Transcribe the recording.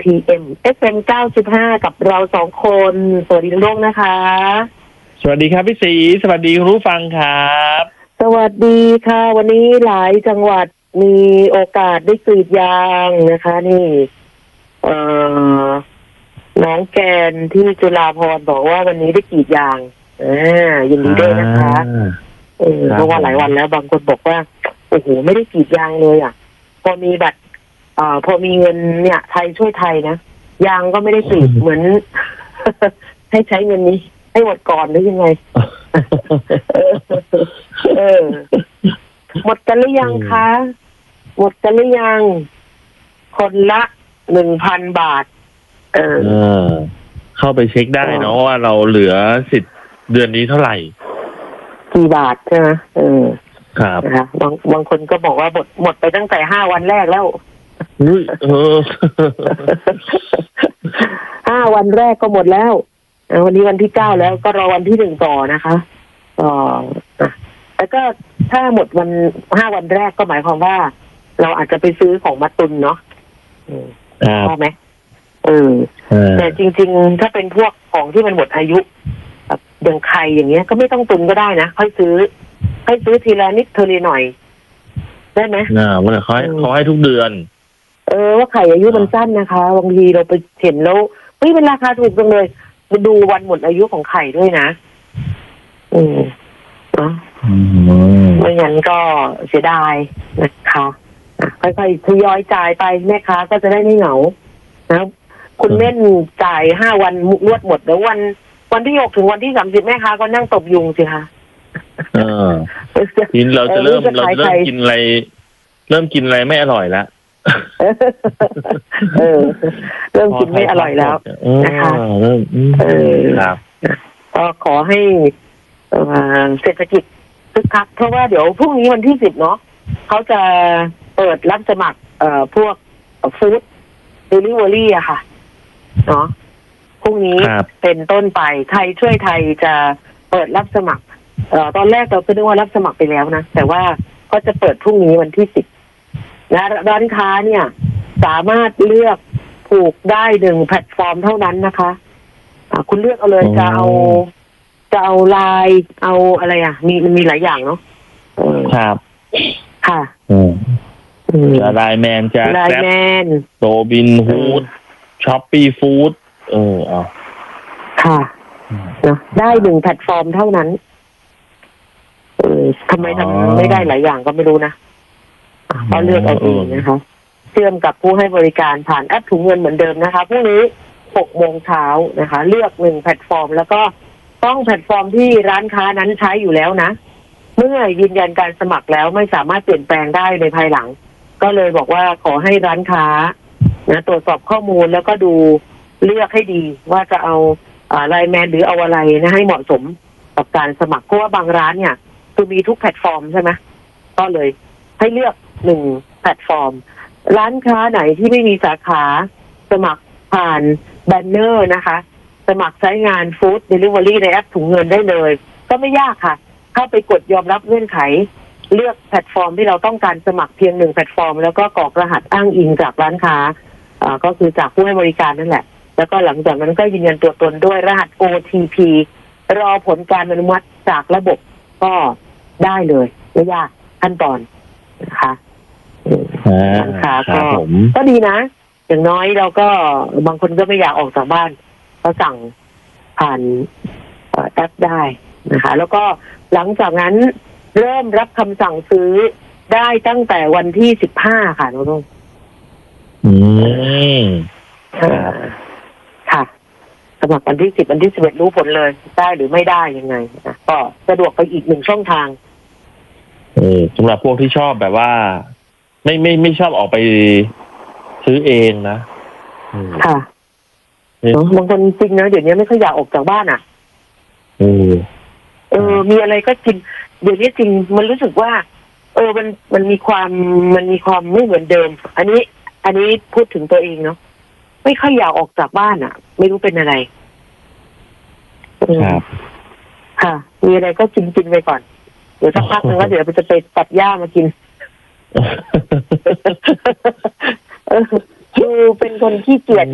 PM FM 95กับเรา2 คนสวัสดีทุกท่านนะคะสวัสดีครับพี่ศรีสวัสดีคุณผู้ฟังครับสวัสดีค่ะวันนี้หลายจังหวัดมีโอกาสได้กรีดยางนะคะนี่น้องแกนที่จุฬาภรณ์บอกว่าวันนี้ได้กรีดยางยินดีด้วยนะคะเพราะว่าหลายวันแล้วบางคนบอกว่าโอ้โหไม่ได้กรีดยางเลยอ่ะพอมีบัตรพอมีเงินเนี่ยไทยช่วยไทยนะยางก็ไม่ได้กรีดเหมือน ให้ใช้เงินนี้ให้หมดก่อนหรือยังไง หมดกันหรือยังคะหมดกันหรือยังคนละ 1,000 บาทเข้าไปเช็คได้เนาะว่าเราเหลือสิทธิ์เดือนนี้เท่าไหร่กี่บาทใช่ไหมครับนะคะบางคนก็บอกว่าหมดไปตั้งแต่5 วันแรกแล้ว5 วันแรกก็หมดแล้ววันนี้วันที่9แล้วก็รอวันที่1ต่อนะคะแต่ก็ถ้าหมด5 วันแรกก็หมายความว่าเราอาจจะไปซื้อของมาตุนเนาะใช่ไหมแต่จริงๆถ้าเป็นพวกของที่มันหมดอายุแบบอย่างไข่อย่างเงี้ยก็ไม่ต้องตุนก็ได้นะค่อยซื้อทีละนิดเทอละหน่อยได้ไหมมันเขาให้ทุกเดือนว่าไข่อายุมันสั้นนะคะบางทีเราไปเห็นแล้วเป็นราคาถูกจังเลยมาดูวันหมดอายุของไข่ด้วยนะไม่งั้นก็เสียดายนะคะค่อยๆทยอยจ่ายไปแม่ค้าก็จะได้ไม่เหงานะคุณเม่นจ่าย5 วันรวดหมดแล้ววันที่6ถึงวันที่30แม่ค้าก็นั่งตบยุงสิคะทีนี้เราจะเริ่มกินอะไรไม่อร่อยแล้วเริ่มกินไม่อร่อยแล้วนะคะก็ขอให้เศรษฐกิจคึกคักเพราะว่าเดี๋ยวพรุ่งนี้วันที่10เนาะเขาจะเปิดรับสมัครพวกฟู้ดเดลิเวอรี่อะค่ะเนาะพรุ่งนี้เป็นต้นไปไทยช่วยไทยจะเปิดรับสมัครตอนแรกเราก็นึกว่ารับสมัครไปแล้วนะแต่ว่าก็จะเปิดพรุ่งนี้วันที่10นะร้านค้าเนี่ยสามารถเลือกผูกได้1 แพลตฟอร์มเท่านั้นนะคะคุณเลือกเอาเลยจะเอาไลน์เอาอะไรมันมีหลายอย่างเนาะครับค่ะจะไลน์แมนจะไลน์แมนโรบินฮูดช้อปปี้ฟู้ดค่ะได้1 แพลตฟอร์มเท่านั้นทำไมทำไม่ได้หลายอย่างก็ไม่รู้นะก็เลือกเอาเองนะคะเชื่อมกับผู้ให้บริการผ่านแอปถุงเงินเหมือนเดิมนะคะพรุ่งนี้6 โมงเช้านะคะเลือก1 แพลตฟอร์มแล้วก็ต้องแพลตฟอร์มที่ร้านค้านั้นใช้อยู่แล้วนะเมื่อยืนยันการสมัครแล้วไม่สามารถเปลี่ยนแปลงได้ในภายหลังก็เลยบอกว่าขอให้ร้านค้านะตรวจสอบข้อมูลแล้วก็ดูเลือกให้ดีว่าจะเอาไลน์แมนหรือเอาอะไรนะให้เหมาะสมกับการสมัครเพราะว่าบางร้านเนี่ยคือมีทุกแพลตฟอร์มใช่ไหมก็เลยให้เลือก1 แพลตฟอร์มร้านค้าไหนที่ไม่มีสาขาสมัครผ่านแบนเนอร์นะคะสมัครใช้งานฟู้ดเดลิเวอรี่ในแอปถุงเงินได้เลยก็ไม่ยากค่ะเข้าไปกดยอมรับเงื่อนไขเลือกแพลตฟอร์มที่เราต้องการสมัครเพียง1 แพลตฟอร์มแล้วก็กรอกรหัสอ้างอิงจากร้านค้าก็คือจากผู้ให้บริการนั่นแหละแล้วก็หลังจากนั้นก็ยืนยันตัวตนด้วยรหัส OTP รอผลการอนุมัติจากระบบก็ได้เลยไม่ยากขั้นตอนนะคะค่ะก็ดีนะอย่างน้อยเราก็บางคนก็ไม่อยากออกจากบ้านก็สั่งผ่านแอปได้นะคะแล้วก็หลังจากนั้นเริ่มรับคำสั่งซื้อได้ตั้งแต่วันที่15ค่ะน้องค่ะสมัครวันที่10วันที่11รู้ผลเลยได้หรือไม่ได้ยังไงนะก็สะดวกไปอีก1 ช่องทางสำหรับพวกที่ชอบแบบว่าไม่ชอบออกไปซื้อเองนะค่ะบางคนจริงนะเดี๋ยวนี้ไม่ค่อยอยากออกจากบ้านมีอะไรก็กินเดี๋ยวนี้จริงมันรู้สึกว่ามันมีความไม่เหมือนเดิมอันนี้พูดถึงตัวเองเนาะไม่ค่อยอยากออกจากบ้านไม่รู้เป็นอะไรค่ะมีอะไรก็กินไปก่อนเดี๋ยวสักพักนึงแล้วเดี๋ยวจะไปตัดหญ้ามากินคือเป็นคนขี้เกียจ